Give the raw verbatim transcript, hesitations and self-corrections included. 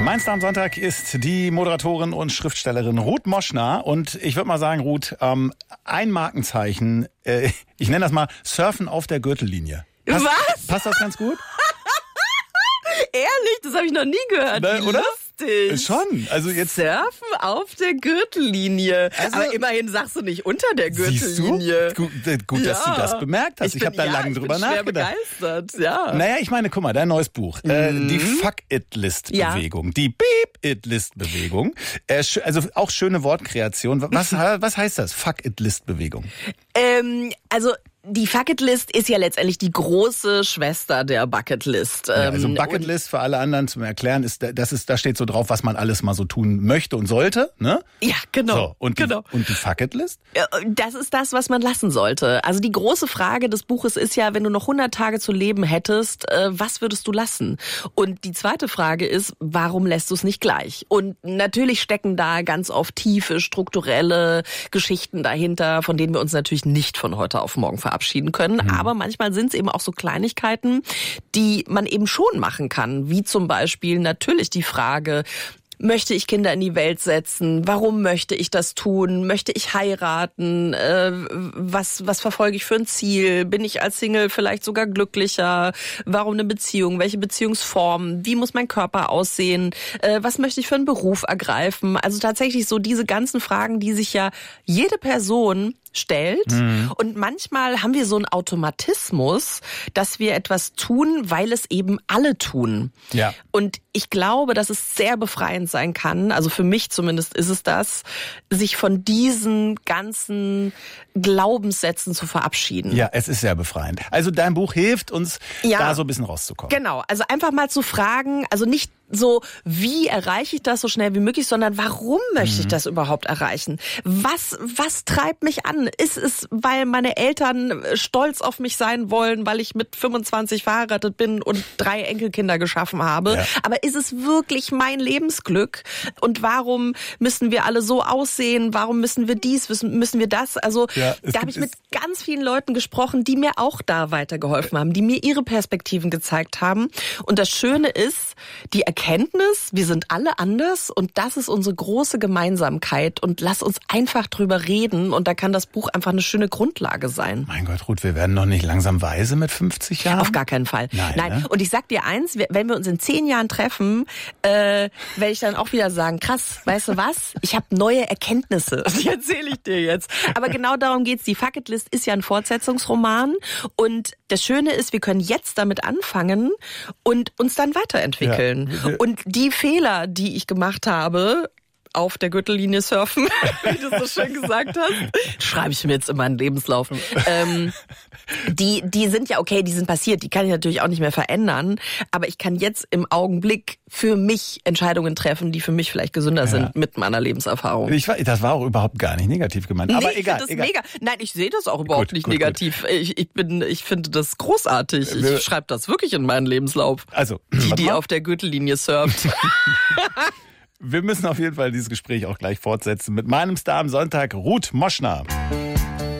Mein Star am Sonntag ist die Moderatorin und Schriftstellerin Ruth Moschner. Und ich würde mal sagen, Ruth, ähm, ein Markenzeichen, äh, ich nenne das mal Surfen auf der Gürtellinie. Passt, Was? Passt das ganz gut? Ehrlich, das habe ich noch nie gehört. Ne, Wie oder? lustig. Schon. Also jetzt Surfen auf der Gürtellinie. Also, aber immerhin sagst du nicht unter der siehst du? Gürtellinie. Gut, gut Ja. dass du das bemerkt hast. Ich, ich habe da ja, lange drüber ich bin nachgedacht. Schwer begeistert, ja. Naja, ich meine, guck mal, dein neues Buch, mhm. äh, die Fuck-It-List-Bewegung, ja. die Beep-It-List-Bewegung, äh, also auch schöne Wortkreation. Was, was heißt das, Fuck-It-List-Bewegung? Ähm, also die Fucketlist ist ja letztendlich die große Schwester der Bucketlist. Ja, also Bucketlist für alle anderen zum Erklären ist, das ist, da steht so drauf, was man alles mal so tun möchte und sollte, ne? Ja, genau. So, und die, genau. und die Fucketlist? Das ist das, was man lassen sollte. Also die große Frage des Buches ist ja, wenn du noch hundert Tage zu leben hättest, was würdest du lassen? Und die zweite Frage ist, warum lässt du es nicht gleich? Und natürlich stecken da ganz oft tiefe, strukturelle Geschichten dahinter, von denen wir uns natürlich nicht von heute auf morgen verabschieden. abschieden können. Mhm. Aber manchmal sind es eben auch so Kleinigkeiten, die man eben schon machen kann. Wie zum Beispiel natürlich die Frage, möchte ich Kinder in die Welt setzen? Warum möchte ich das tun? Möchte ich heiraten? Äh, was, was verfolge ich für ein Ziel? Bin ich als Single vielleicht sogar glücklicher? Warum eine Beziehung? Welche Beziehungsform? Wie muss mein Körper aussehen? Äh, was möchte ich für einen Beruf ergreifen? Also tatsächlich so diese ganzen Fragen, die sich ja jede Person stellt. Mhm. Und manchmal haben wir so einen Automatismus, dass wir etwas tun, weil es eben alle tun. Ja. Und ich glaube, dass es sehr befreiend sein kann, also für mich zumindest ist es das, sich von diesen ganzen Glaubenssätzen zu verabschieden. Ja, es ist sehr befreiend. Also dein Buch hilft uns, ja, da so ein bisschen rauszukommen. Genau, also einfach mal zu fragen, also nicht so, wie erreiche ich das so schnell wie möglich, sondern warum möchte ich das überhaupt erreichen? Was, was treibt mich an? Ist es, weil meine Eltern stolz auf mich sein wollen, weil ich mit fünfundzwanzig verheiratet bin und drei Enkelkinder geschaffen habe? Ja. Aber ist es wirklich mein Lebensglück? Und warum müssen wir alle so aussehen? Warum müssen wir dies, müssen wir das? Also ja, da habe ich mit ganz vielen Leuten gesprochen, die mir auch da weitergeholfen haben, die mir ihre Perspektiven gezeigt haben. Und das Schöne ist, die Erkenntnis, wir sind alle anders und das ist unsere große Gemeinsamkeit und lass uns einfach drüber reden und da kann das Buch einfach eine schöne Grundlage sein. Mein Gott, Ruth, wir werden noch nicht langsam weise mit fünfzig Jahren? Auf gar keinen Fall. Nein, Nein. Ne? Und ich sag dir eins, wenn wir uns in zehn Jahren treffen, äh, werde ich dann auch wieder sagen, krass, weißt du was? Ich habe neue Erkenntnisse. Die erzähle ich dir jetzt. Aber genau darum geht's. Die Fucketlist ist ja ein Fortsetzungsroman und das Schöne ist, wir können jetzt damit anfangen und uns dann weiterentwickeln. Ja. Und die Fehler, die ich gemacht habe, auf der Gürtellinie surfen, wie du so schön gesagt hast, schreibe ich mir jetzt in meinen Lebenslauf. Ähm, die, die sind ja okay, die sind passiert, die kann ich natürlich auch nicht mehr verändern, aber ich kann jetzt im Augenblick für mich Entscheidungen treffen, die für mich vielleicht gesünder ja. sind mit meiner Lebenserfahrung. Ich, das war auch überhaupt gar nicht negativ gemeint, aber nee, egal. Ich egal. Mega. Nein, ich sehe das auch überhaupt gut, nicht gut, negativ. Gut. Ich, ich bin, ich finde das großartig. Ich schreibe das wirklich in meinen Lebenslauf. Also, die, die auf der Gürtellinie surft. Wir müssen auf jeden Fall dieses Gespräch auch gleich fortsetzen mit meinem Star am Sonntag, Ruth Moschner.